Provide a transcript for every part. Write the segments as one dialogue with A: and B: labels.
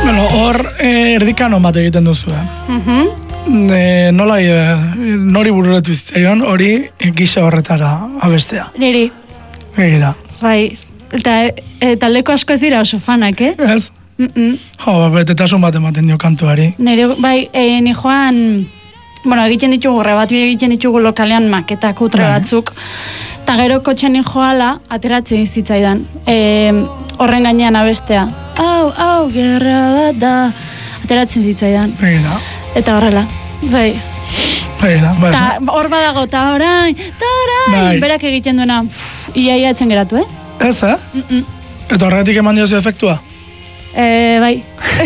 A: Bueno, hor erdikano bat egiten duzu. Nola nori bururetu zitzaion, hori gisa horretara abestea.
B: Niri.
A: Egira.
B: Bai, eta taldeko asko ez dira oso fanak,
A: Ez? Jo, betetasun bat ematen dio kantuari.
B: Nire, bai, ni joan, bueno, egiten ditugu, egiten ditugu lokalean maketak kutre batzuk, eta gero kotxean joala, ateratzen zitzaidan. Horren gainean abestea. Hau, gerra bat da. Ateratzen zitzaidan.
A: Egira.
B: Eta horrela, bai.
A: Egira, bai.
B: Ta hor badago, ta orain, berak egiten duena, iaia etzen geratu,
A: Ez, Eta horretik eman diozu efektua?
B: Bai.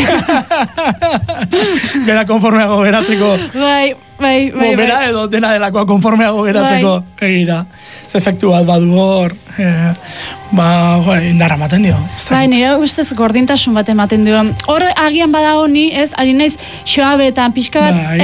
A: Bera konformeago geratzeko.
B: Bai.
A: Bera edo dena delakoa konformeago geratzeko. Egira. Ez efektu bat badu hor. Indarra ematen dio.
B: Bai, nire ustez gordintasun bat ematen dio. Hor agian badago ni, ari naiz xoabetan pixka bat,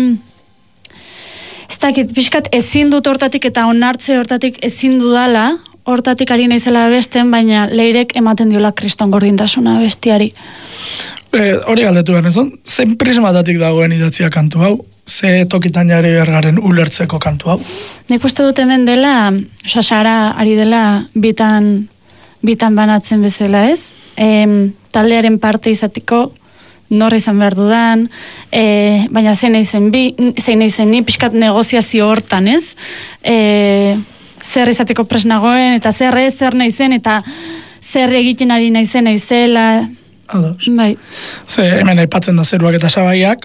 B: ez dakit, pixkat ezin dut hortatik eta onartze hortatik ezin dudala, hortatik ari naizela besten, baina leirek ematen diola kriston gordintasuna bestiari.
A: Hori galdetu behar nezon, zen prismatatik dagoen idatzia kantu hau? Ze tokitan jarri bergaren ulertzeko kantu hau?
B: Nik uste dut hemen dela, Sara ari dela bitan banatzen bezala, ez? Taldearen parte izateko, norra izan behar dudan, baina zein eizen ni, pixkat negoziazio hortan, ez? Zer izateko pres nagoen, eta zer nahi zen, eta zer egiten ari naizela.
A: Ados.
B: Bai.
A: Ze hemen aipatzen da zeruak eta sabaiak,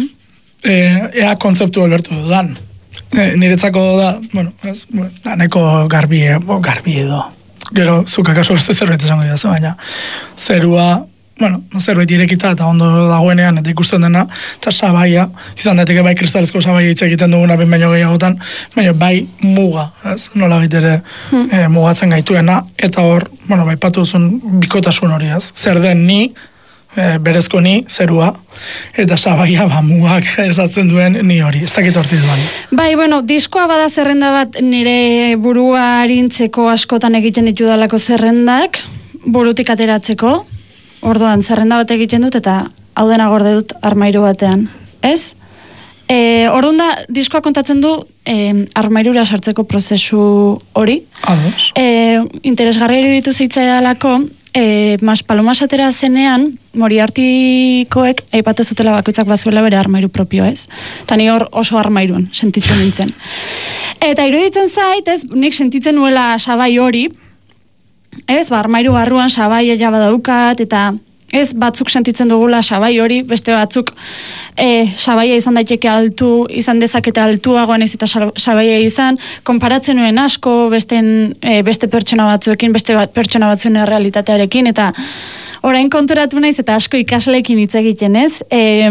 A: ea kontzeptu olertu dudan. Niretzako da, nahiko garbi edo. Gero, zukak aso beste zerbait esango dira, baina zerua, zerbait irekita eta ondo dagoenean eta ikusten dena, eta sabaia, izan daiteke bai kristalezko sabaia hitz egiten duguna behin baino gehiagotan, baina bai muga, nola baitere mugatzen gaituena, eta hor, bai patu duzun bikotasun hori, zer den ni, berezko ni, zerua, eta sabaia mugak esatzen duen ni hori, ez dakit horti duan.
B: Bai, diskoa bada zerrenda bat nire burua harintzeko askotan egiten ditudalako zerrendak, burutik ateratzeko, orduan zerrenda bat egiten dut eta hau dena gorde dut armairu batean, ez? Orduan da, diskoa kontatzen du armairura sartzeko prozesu hori.
A: Ados.
B: Interesgarri iruditu zitzaidalako, Maspalomas atera zenean, Moriartikoek aipatu zutela bakoitzak bazuela bere armairu propio, ez? Eta ni hor oso armairuan sentitzen nintzen. Eta iruditzen zait, ez, nik sentitzen nuela sabai hori, ez, armairu barruan sabai ella badaukat, eta ez, batzuk sentitzen dugula sabai hori, beste batzuk sabaia izan daiteke altu, izan dezakete altuagoan ez eta sabaia izan, konparatzen nuen asko beste pertsona batzuekin, beste pertsona batzuen realitatearekin, eta orain konturatu naiz eta asko ikasleekin hitz egiten, ez?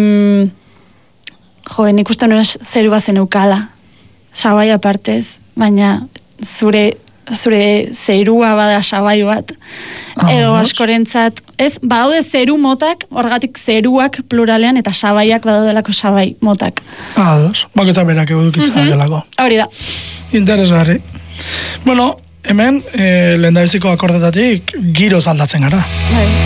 B: Nik uste nuen zeru bazen eukala, sabaia partez, baina zure zerua bada sabai bat, edo askorentzat, ez, badaude zeru motak, horregatik zeruak pluralean, eta sabaiak badaudelako sabai motak.
A: Ados, bakoitzak berak edukitza delako.
B: Hori da.
A: Interesgarri. Hemen, lehendabiziko akordetatik giroz aldatzen gara.